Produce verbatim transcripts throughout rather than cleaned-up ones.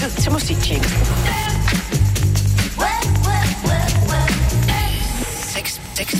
Tid til musiktjenesten. Seks, seks,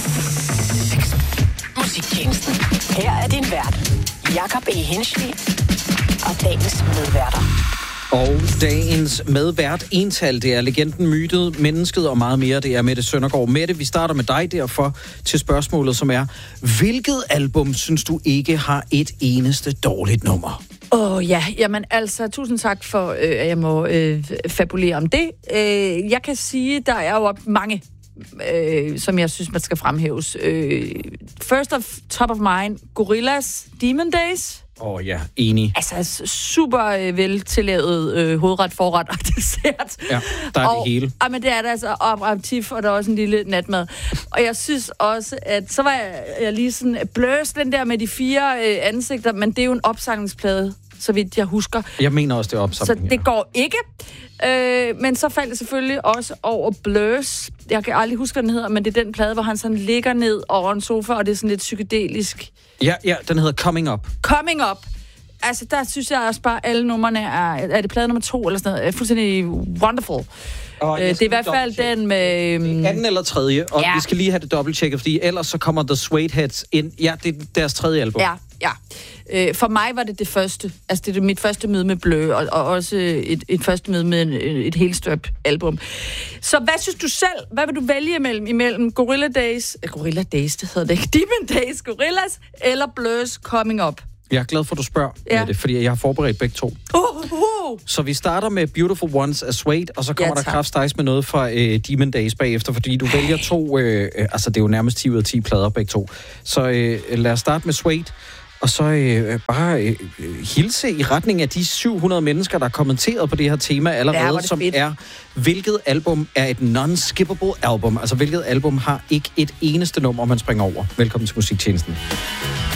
seks. Musiktjenesten. Her er din vært, Jakob E. Henschel, og dagens medværter. Og dagens medvært ental, det er legenden, mytet, mennesket og meget mere. Det er Mette Søndergaard. Mette, vi starter med dig derfor til spørgsmålet, som er: hvilket album synes du ikke har et eneste dårligt nummer? Åh oh, ja, jamen altså, tusind tak for, øh, at jeg må øh, fabulere om det. Øh, jeg kan sige, der er jo mange, øh, som jeg synes, man skal fremhæves. Øh, first of top of mind, Gorillaz, Demon Days. Åh oh, ja, enig. Altså, super øh, veltillavet øh, hovedret, forret og dessert. Ja, der er og, det hele. Ja, men det er der altså operativ, og der er også en lille natmad. Og jeg synes også, at så var jeg, jeg lige sådan bløs den der med de fire øh, ansigter, men det er jo en opsangningsplade, så vidt jeg husker. Jeg mener også, det er opsamling. Så det går ikke. Øh, men så faldt det selvfølgelig også over Blurs. Jeg kan aldrig huske, hvad den hedder, men det er den plade, hvor han sådan ligger ned over en sofa, og det er sådan lidt psykedelisk. Ja, ja, den hedder Coming Up. Coming Up. Altså, der synes jeg også bare, at alle numrene er... Er det plade nummer to eller sådan noget? Er fuldstændig wonderful. Oh, øh, det er i hvert fald den med... Um... anden eller tredje, og ja. Vi skal lige have det dobbelttjekket, fordi ellers så kommer The Suede Heads ind. Ja, det er deres tredje album. Ja, ja. Øh, for mig var det det første. Altså, det er mit første møde med Blø, og, og også et, et første møde med et, et helt støbt album. Så hvad synes du selv? Hvad vil du vælge imellem? Imellem Gorilla Days... Eh, Gorilla Days, det hedder det ikke. Demon Days, Gorillaz eller Blurs Coming Up? Jeg er glad for, at du spørger ja. det, fordi jeg har forberedt begge to. Uh, uh. Så vi starter med Beautiful Ones af Suede, og så kommer ja, der kraftstejs med noget fra øh, Demon Days bagefter, fordi du vælger to... Øh, altså, det er jo nærmest ti ud af ti plader begge to. Så øh, lad os starte med Suede, og så øh, bare øh, hilse i retning af de syv hundrede mennesker, der har kommenteret på det her tema allerede, ja, som fedt. er, hvilket album er et non-skippable album? Altså, hvilket album har ikke et eneste nummer, man springer over? Velkommen til musiktjenesten.